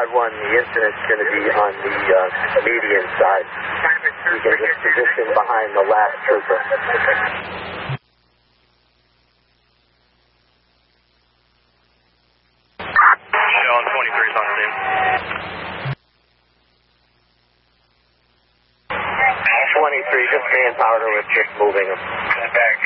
5-1, the incident's going to be on the median side. You can get position behind the last trooper. Showing 23 is on the scene. 23, just manpower, we're just moving them.